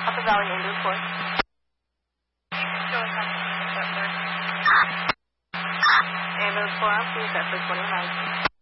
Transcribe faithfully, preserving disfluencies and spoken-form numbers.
Upper Valley Ambulance Force. Ambulance four on, please, at twenty-nine.